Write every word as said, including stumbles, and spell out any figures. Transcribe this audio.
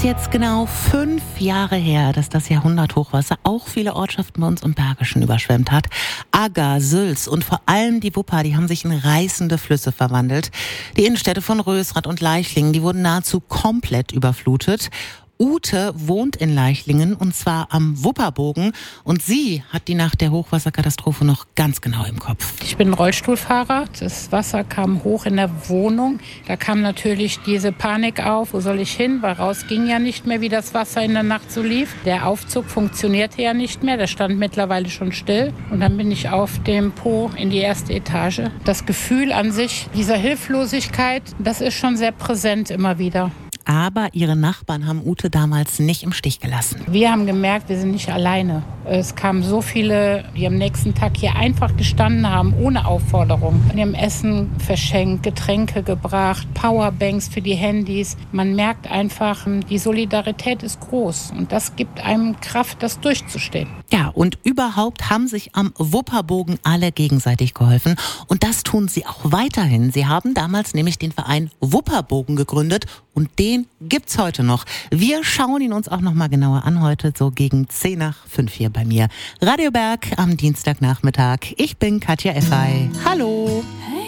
jetzt genau fünf Jahre her, dass das Jahrhunderthochwasser auch viele Ortschaften bei uns im Bergischen überschwemmt hat. Agger, Sülz und vor allem die Wupper, die haben sich in reißende Flüsse verwandelt. Die Innenstädte von Rösrath und Leichlingen, die wurden nahezu komplett überflutet. Ute wohnt in Leichlingen und zwar am Wupperbogen und sie hat die Nacht der Hochwasserkatastrophe noch ganz genau im Kopf. Ich bin Rollstuhlfahrer. Das Wasser kam hoch in der Wohnung. Da kam natürlich diese Panik auf. Wo soll ich hin? Weil raus ging ja nicht mehr, wie das Wasser in der Nacht so lief. Der Aufzug funktionierte ja nicht mehr. Der stand mittlerweile schon still. Und dann bin ich auf dem Po in die erste Etage. Das Gefühl an sich dieser Hilflosigkeit, das ist schon sehr präsent immer wieder. Aber ihre Nachbarn haben Ute damals nicht im Stich gelassen. Wir haben gemerkt, wir sind nicht alleine. Es kamen so viele, die am nächsten Tag hier einfach gestanden haben, ohne Aufforderung. Die haben Essen verschenkt, Getränke gebracht, Powerbanks für die Handys. Man merkt einfach, die Solidarität ist groß. Und das gibt einem Kraft, das durchzustehen. Ja, und überhaupt haben sich am Wupperbogen alle gegenseitig geholfen. Und das tun sie auch weiterhin. Sie haben damals nämlich den Verein Wupperbogen gegründet. Und den gibt's heute noch. Wir schauen ihn uns auch noch mal genauer an heute, so gegen zehn nach fünf hier bei mir. Radio Berg am Dienstagnachmittag. Ich bin Katja Effay. Hallo.